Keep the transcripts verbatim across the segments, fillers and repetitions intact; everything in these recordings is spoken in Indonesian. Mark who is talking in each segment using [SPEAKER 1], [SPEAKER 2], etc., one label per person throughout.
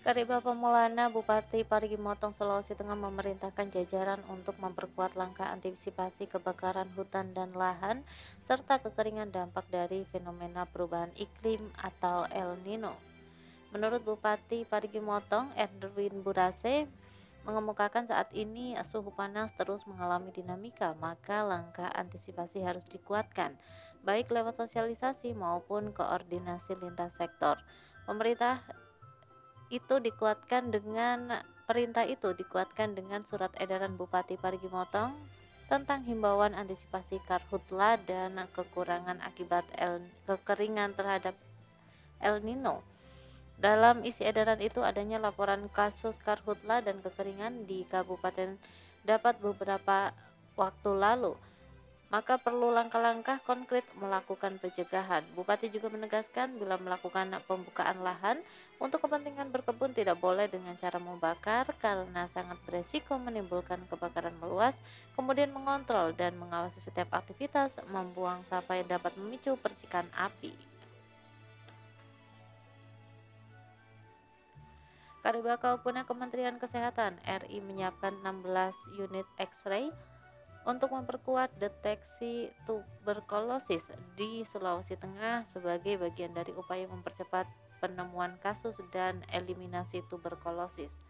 [SPEAKER 1] Kariba Pamulana, Bupati Parigi Motong, Sulawesi Tengah memerintahkan jajaran untuk memperkuat langkah antisipasi kebakaran hutan dan lahan serta kekeringan dampak dari fenomena perubahan iklim atau El Nino. Menurut Bupati Parigi Motong, Edwin Burase, mengemukakan saat ini suhu panas terus mengalami dinamika, maka langkah antisipasi harus dikuatkan, baik lewat sosialisasi maupun koordinasi lintas sektor. Pemerintah itu dikuatkan dengan perintah itu dikuatkan dengan surat edaran Bupati Parigi Motong tentang himbauan antisipasi karhutla dan kekurangan akibat el, kekeringan terhadap El Nino. Dalam isi edaran itu adanya laporan kasus karhutla dan kekeringan di kabupaten dapat beberapa waktu lalu, maka perlu langkah-langkah konkret melakukan pencegahan. Bupati juga menegaskan bila melakukan pembukaan lahan untuk kepentingan berkebun tidak boleh dengan cara membakar karena sangat beresiko menimbulkan kebakaran meluas, kemudian mengontrol dan mengawasi setiap aktivitas membuang sampah yang dapat memicu percikan api. Karibakau Puna, Kementerian Kesehatan R I menyiapkan enam belas unit X-ray untuk memperkuat deteksi tuberkulosis di Sulawesi Tengah sebagai bagian dari upaya mempercepat penemuan kasus dan eliminasi tuberkulosis.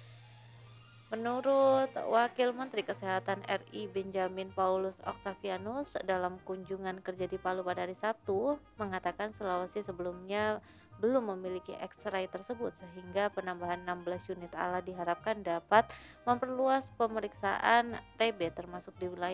[SPEAKER 1] Menurut Wakil Menteri Kesehatan R I Benjamin Paulus Octavianus dalam kunjungan kerja di Palu pada hari Sabtu, mengatakan Sulawesi sebelumnya belum memiliki X-ray tersebut sehingga penambahan enam belas unit alat diharapkan dapat memperluas pemeriksaan T B termasuk di wilayah